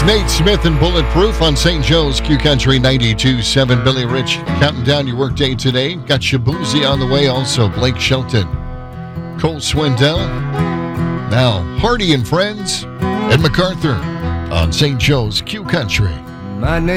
Nate Smith and Bulletproof on St. Joe's Q Country 92.7. Billy Rich counting down your workday today. Got Shabuzi on the way, also Blake Shelton, Cole Swindell. Now, Hardy and Friends and MacArthur on St. Joe's Q Country. My name